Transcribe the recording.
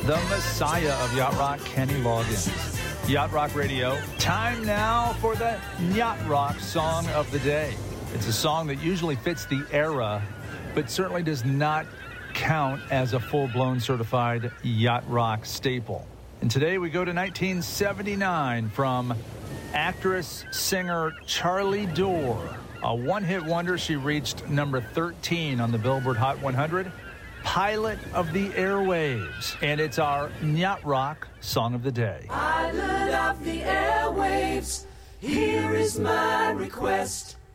the messiah of Yacht Rock, Kenny Loggins. Yacht Rock Radio. Time now for the Yacht Rock Song of the Day. It's a song that usually fits the era, but certainly does not count as a full-blown certified Yacht Rock staple. And today we go to 1979 from actress, singer Charlie Dore. A one-hit wonder, she reached number 13 on the Billboard Hot 100. Pilot of the Airwaves. And it's our Yacht Rock Song of the Day. Pilot of the airwaves, here is my request.